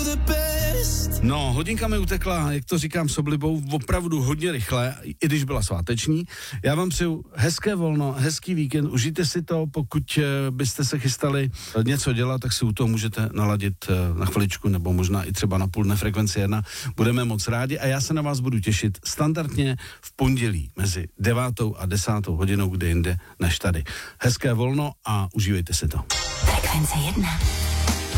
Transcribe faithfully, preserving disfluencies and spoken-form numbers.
No, hodinka mi utekla, jak to říkám s oblibou, opravdu hodně rychle, i když byla sváteční. Já vám přeju hezké volno, hezký víkend, užijte si to, pokud byste se chystali něco dělat, tak si u toho můžete naladit na chviličku, nebo možná i třeba na půl dne Frekvence jedna. Budeme moc rádi a já se na vás budu těšit standardně v pondělí mezi devátou a desátou hodinou, kde jinde než tady. Hezké volno a užívejte si to. Frekvence jedna.